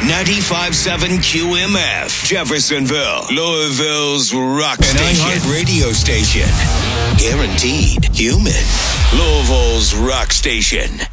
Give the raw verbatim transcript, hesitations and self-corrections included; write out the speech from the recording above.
ninety-five point seven Q M F, Jeffersonville, Louisville's rock An station. iHeart radio station. Guaranteed human. Louisville's rock station,